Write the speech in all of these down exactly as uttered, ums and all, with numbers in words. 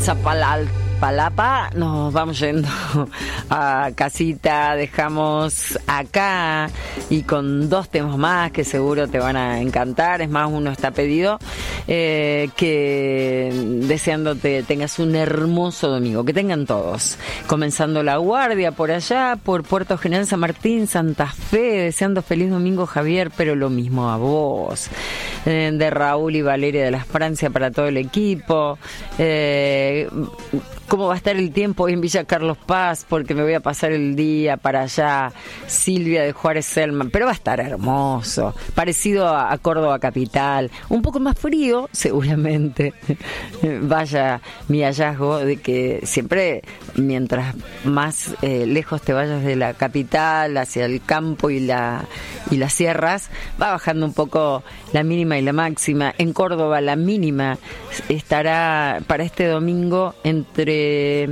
Iztapalapa, nos vamos yendo a casita, dejamos acá y con dos temas más que seguro te van a encantar. Es más, uno está pedido, eh, que deseándote tengas un hermoso domingo, que tengan todos, comenzando la guardia por allá, por Puerto General San Martín, Santa Fe, deseando feliz domingo Javier, pero lo mismo a vos, eh, de Raúl y Valeria de las Francia para todo el equipo. eh, ¿Cómo va a estar el tiempo hoy en Villa Carlos Paz? Porque me voy a pasar el día para allá. Silvia de Juárez Selman. Pero va a estar hermoso. Parecido a, a Córdoba capital. Un poco más frío, seguramente. Vaya mi hallazgo de que siempre, mientras más eh, lejos te vayas de la capital, hacia el campo y la y las sierras, va bajando un poco la mínima y la máxima. En Córdoba la mínima estará para este domingo entre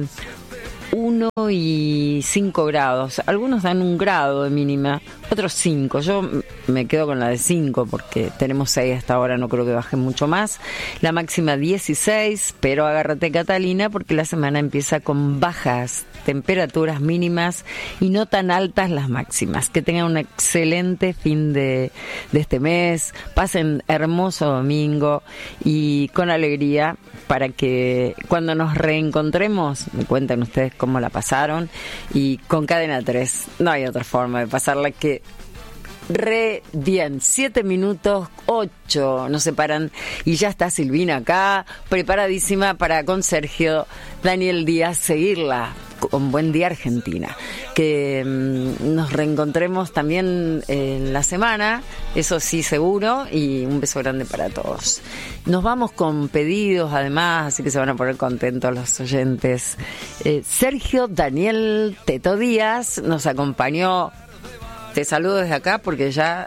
uno y cinco grados. Algunos dan un grado de mínima, otros cinco. Yo me quedo con la de cinco porque tenemos seis hasta ahora, no creo que baje mucho más. La máxima dieciséis, pero agárrate, Catalina, porque la semana empieza con bajas temperaturas mínimas y no tan altas las máximas. Que tengan un excelente fin de, de este mes, pasen hermoso domingo y con alegría, para que cuando nos reencontremos me cuenten ustedes cómo la pasaron. Y con Cadena tres no hay otra forma de pasarla que re bien. Siete minutos, ocho nos separan y ya está Silvina acá, preparadísima para con Sergio Daniel Díaz seguirla con Buen Día Argentina. Que mmm, nos reencontremos también en la semana, eso sí seguro, y un beso grande para todos. Nos vamos con pedidos además, así que se van a poner contentos los oyentes. eh, Sergio Daniel Teto Díaz nos acompañó. Te saludo desde acá porque ya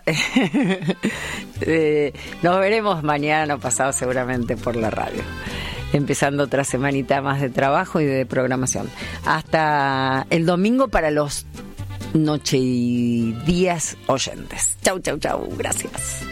eh, nos veremos mañana o pasado seguramente por la radio, empezando otra semanita más de trabajo y de programación. Hasta el domingo para los noche y días oyentes. Chau, chau, chau. Gracias.